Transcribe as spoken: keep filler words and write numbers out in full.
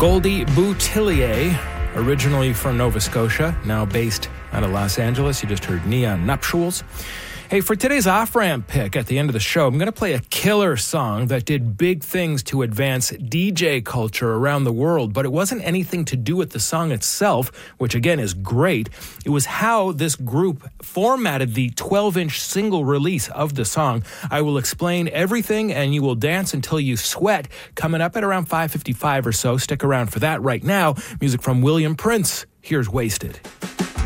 Goldie Boutillier, originally from Nova Scotia, now based out of Los Angeles. You just heard Neon Nuptials. Hey, for today's off-ramp pick at the end of the show, I'm going to play a killer song that did big things to advance D J culture around the world, but it wasn't anything to do with the song itself, which again is great. It was how this group formatted the twelve-inch single release of the song. I will explain everything, and you will dance until you sweat, coming up at around five fifty-five or so. Stick around for that right now. Music from William Prince. Here's Wasted.